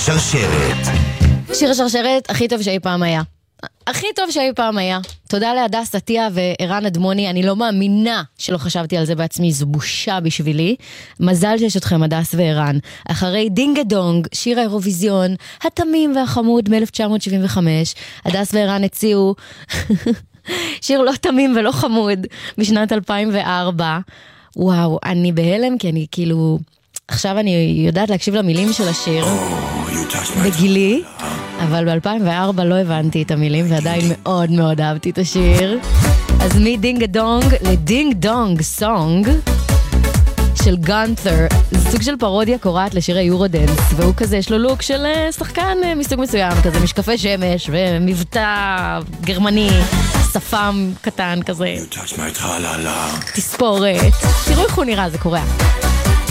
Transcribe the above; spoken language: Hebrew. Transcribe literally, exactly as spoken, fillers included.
השרשרת. שיר השרשרת הכי טוב שאי פעם היה. הכי טוב שאי פעם היה. תודה להדס עטיה וערן אדמוני. אני לא מאמינה שלא חשבתי על זה בעצמי, זו בושה בשבילי. מזל שיש אתכם הדס וערן. אחרי דינגה דונג, שיר האירוויזיון התמים והחמוד מ-אלף תשע מאות שבעים וחמש, הדס וערן הציעו שיר לא תמים ולא חמוד משנת אלפיים וארבע. וואו, אני בהלם, כי אני כאילו עכשיו אני יודעת להקשיב למילים של השיר בגילי, אבל ב-אלפיים וארבע לא הבנתי את המילים ועדיין מאוד מאוד אהבתי את השיר. אז מדינג דונג לדינג דונג סונג של גאנת'ר, זה סוג של פרודיה קוראת לשיר היורודנס, והוא כזה, יש לו לוק של שחקן מסוג מסוים, כזה משקפי שמש ומבטא גרמני, שפם קטן כזה, תספורת. תראו איך הוא נראה, זה קורא.